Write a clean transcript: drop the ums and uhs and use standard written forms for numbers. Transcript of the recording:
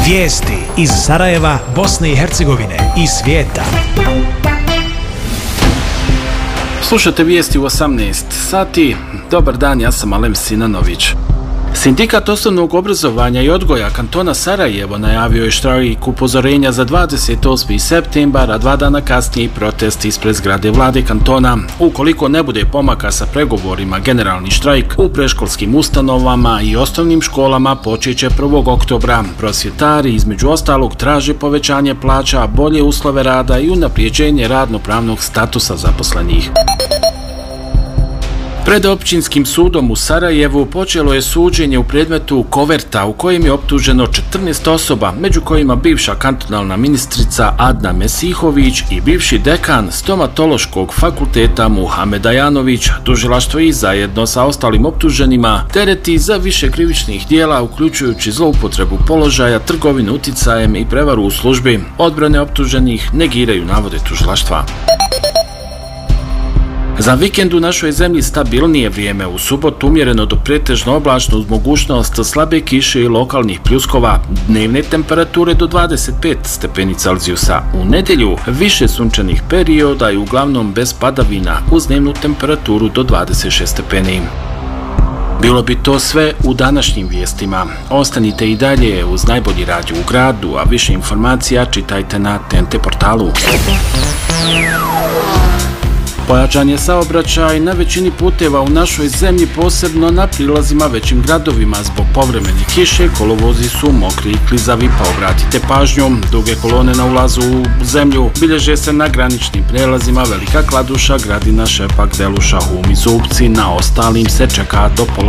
Vijesti iz Sarajeva, Bosne i Hercegovine i svijeta. Slušate vijesti u 18 sati. Dobar dan, ja sam Alem Sinanović. Sindikat osnovnog obrazovanja i odgoja kantona Sarajevo najavio je štrajk upozorenja za 28. septembar, a 2 dana kasnije i protest ispred zgrade vlade kantona. Ukoliko ne bude pomaka sa pregovorima, generalni štrajk u predškolskim ustanovama i osnovnim školama počeće 1. oktobra. Prosvjetari između ostalog traže povećanje plaća, bolje uslove rada i unaprijeđenje radnopravnog statusa zaposlenih. Pred općinskim sudom u Sarajevu počelo je suđenje u predmetu Koverta u kojem je optuženo 14 osoba, među kojima bivša kantonalna ministrica Adna Mesihović i bivši dekan stomatološkog fakulteta Muhamed Ajanović. Tužilaštvo i zajedno sa ostalim optuženima tereti za više krivičnih djela, uključujući zloupotrebu položaja, trgovinu uticajem i prevaru u službi. Odbrane optuženih negiraju navode tužilaštva. Za vikend u našoj zemlji stabilnije vrijeme, u subotu umjereno do pretežno oblačno uz mogućnost slabe kiše i lokalnih pljuskova, dnevne temperature do 25 stepeni Celzijusa. U nedjelju više sunčanih perioda i uglavnom bez padavina uz dnevnu temperaturu do 26 stepeni. Bilo bi to sve u današnjim vijestima. Ostanite i dalje uz najbolji radio u gradu, a više informacija čitajte na TNT portalu. Pojačan je saobraćaj na većini puteva u našoj zemlji, posebno na prilazima većim gradovima. Zbog povremene kiše kolovozi su mokri i klizavi, pa obratite pažnju. Duge kolone na ulazu u zemlju bilježe se na graničnim prijelazima Velika Kladuša, Gradina, Šepak, Deluša, Hum i Zupci. Na ostalim se čeka do pola